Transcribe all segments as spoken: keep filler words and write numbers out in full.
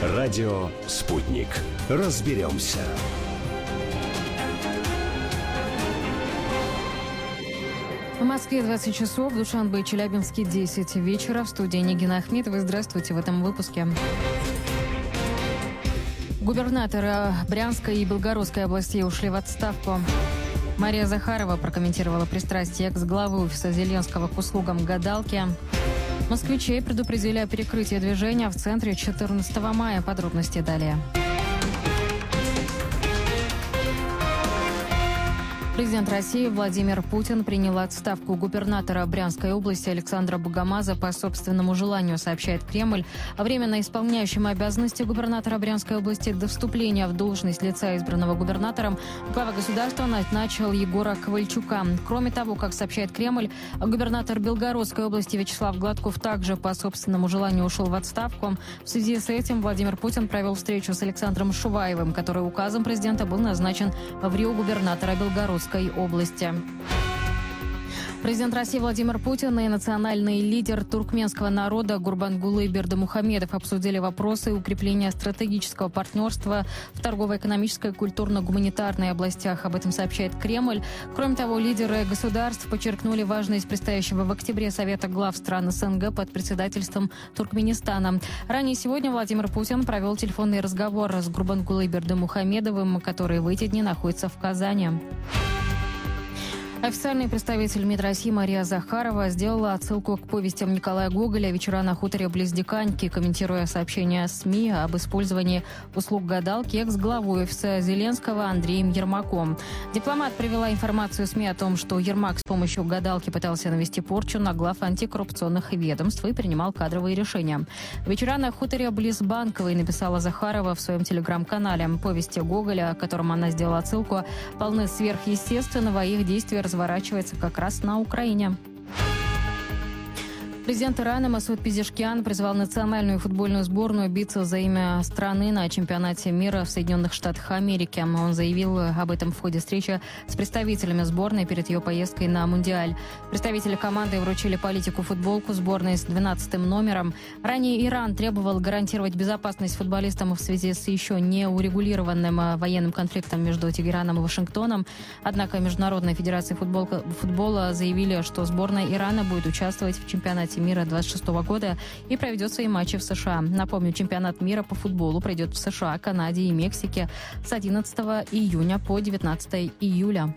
Радио «Спутник». Разберемся. В Москве двадцать часов, в Душанбе и Челябинске десять вечера. В студии Нигина Ахметова. Здравствуйте в этом выпуске. Губернаторы Брянской и Белгородской областей ушли в отставку. Мария Захарова прокомментировала пристрастие экс-главы офиса Зеленского к услугам гадалки. Москвичей предупредили о перекрытии движения в центре четырнадцатого мая. Подробности далее. Президент России Владимир Путин принял отставку губернатора Брянской области Александра Богомаза по собственному желанию, сообщает Кремль. Временно исполняющим обязанности губернатора Брянской области до вступления в должность лица, избранного губернатором, глава государства назначил Егора Ковальчука. Кроме того, как сообщает Кремль, губернатор Белгородской области Вячеслав Гладков также по собственному желанию ушел в отставку. В связи с этим Владимир Путин провел встречу с Александром Шуваевым, который указом президента был назначен в рио губернатора Белгородской области. Президент России Владимир Путин и национальный лидер туркменского народа Гурбангулы Бердымухамедов обсудили вопросы укрепления стратегического партнерства в торгово-экономической, культурно-гуманитарной областях. Об этом сообщает Кремль. Кроме того, лидеры государств подчеркнули важность предстоящего в октябре Совета глав стран СНГ под председательством Туркменистана. Ранее сегодня Владимир Путин провел телефонный разговор с Гурбангулой Бердымухамедовым, который в эти дни находится в Казани. Официальный представитель МИД России Мария Захарова сделала отсылку к повестям Николая Гоголя «Вечера на хуторе близ Диканьки», комментируя сообщения СМИ об использовании услуг гадалки экс-главой офиса Зеленского Андреем Ермаком. Дипломат привела информацию СМИ о том, что Ермак с помощью гадалки пытался навести порчу на глав антикоррупционных ведомств и принимал кадровые решения. «Вечера на хуторе близ Банковой», написала Захарова в своем телеграм-канале. Повести Гоголя, которым она сделала отсылку, полны сверхъестественного, их действия разворачивается как раз на Украине. Президент Ирана Масуд Пезешкиан призвал национальную футбольную сборную биться за имя страны на чемпионате мира в Соединенных Штатах Америки. Он заявил об этом в ходе встречи с представителями сборной перед ее поездкой на Мундиаль. Представители команды вручили политику футболку сборной с двенадцатым номером. Ранее Иран требовал гарантировать безопасность футболистам в связи с еще не урегулированным военным конфликтом между Тегераном и Вашингтоном. Однако Международная федерация футбола, футбола заявили, что сборная Ирана будет участвовать в чемпионате мира двадцать шестого года и проведет свои матчи в США. Напомню, чемпионат мира по футболу пройдет в США, Канаде и Мексике с одиннадцатого июня по девятнадцатое июля.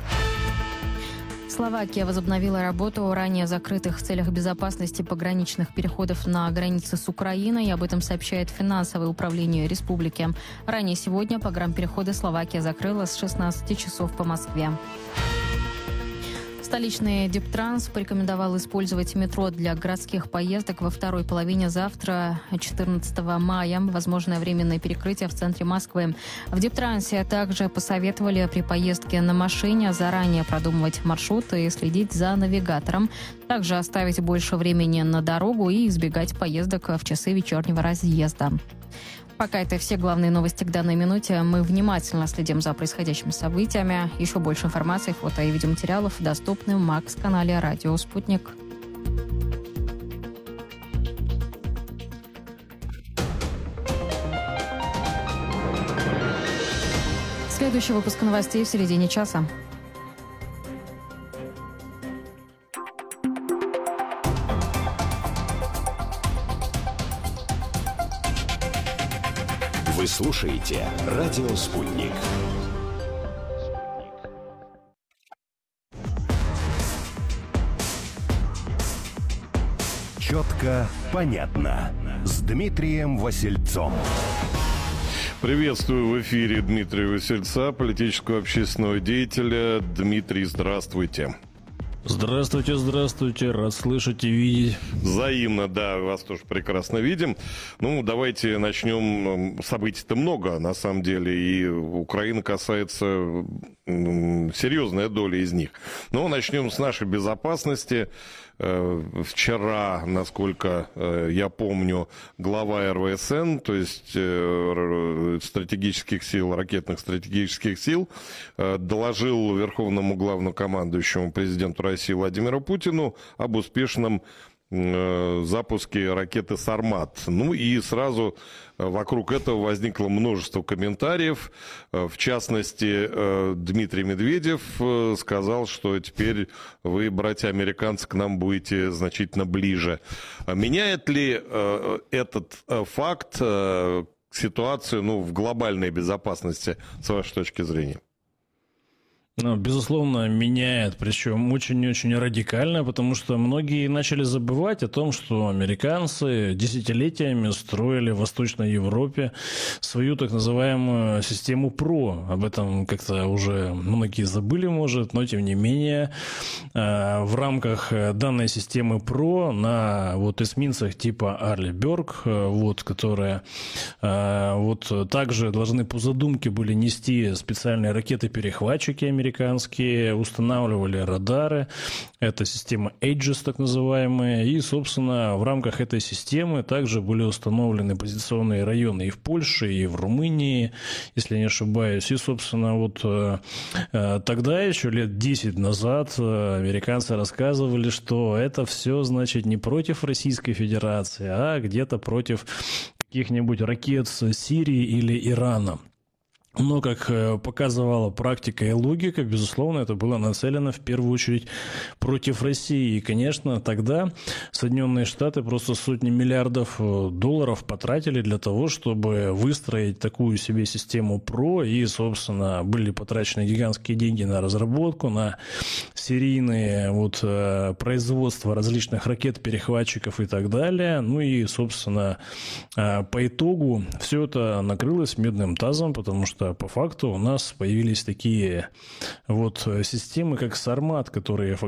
Словакия возобновила работу ранее закрытых в целях безопасности пограничных переходов на границе с Украиной. Об этом сообщает финансовое управление республики. Ранее сегодня погранпереходы Словакия закрыла с шестнадцати часов по Москве. Столичный Дептранс порекомендовал использовать метро для городских поездок во второй половине завтра, четырнадцатого мая. Возможное временное перекрытие в центре Москвы. В Дептрансе также посоветовали при поездке на машине заранее продумывать маршруты и следить за навигатором. Также оставить больше времени на дорогу и избегать поездок в часы вечернего разъезда. Пока это все главные новости к данной минуте. Мы внимательно следим за происходящими событиями. Еще больше информации, фото и видеоматериалов доступны в Макс-канале «Радио Спутник». Следующий выпуск новостей в середине часа. Вы слушаете «Радио Спутник». Четко, понятно. С Дмитрием Васильцом. Приветствую в эфире Дмитрия Васильца, политического общественного деятеля. Дмитрий, здравствуйте. Здравствуйте, здравствуйте, рад слышать и видеть. Взаимно, да, вас тоже прекрасно видим. Ну, давайте начнем. Событий-то много, на самом деле, и Украина касается серьезная доля из них. Но начнем с нашей безопасности. Вчера, насколько я помню, глава эр вэ эс эн, то есть стратегических сил, ракетных стратегических сил, доложил верховному главнокомандующему президенту России Владимиру Путину об успешном запуске ракеты «Сармат». Ну и сразу вокруг этого возникло множество комментариев. В частности, Дмитрий Медведев сказал, что теперь вы, братья-американцы, к нам будете значительно ближе. Меняет ли этот факт ситуацию, ну, в глобальной безопасности, с вашей точки зрения? Ну, безусловно, меняет, причем очень-очень радикально, потому что многие начали забывать о том, что американцы десятилетиями строили в Восточной Европе свою так называемую систему ПРО. Об этом как-то уже многие забыли, может, но тем не менее в рамках данной системы ПРО на вот эсминцах типа Арли Бёрг, вот, которые вот также должны по задумке были нести специальные ракеты-перехватчики американские, американские, устанавливали радары, это система Aegis так называемая, и, собственно, в рамках этой системы также были установлены позиционные районы и в Польше, и в Румынии, если не ошибаюсь, и, собственно, вот тогда, еще лет десять назад, американцы рассказывали, что это все, значит, не против Российской Федерации, а где-то против каких-нибудь ракет с Сирии или Ирана. Но, как показывала практика и логика, безусловно, это было нацелено в первую очередь против России. И, конечно, тогда Соединенные Штаты просто сотни миллиардов долларов потратили для того, чтобы выстроить такую себе систему ПРО. И, собственно, были потрачены гигантские деньги на разработку, на серийные вот, производства различных ракет, перехватчиков и так далее. Ну и, собственно, по итогу все это накрылось медным тазом, потому что по факту у нас появились такие вот системы, как «Сармат», которые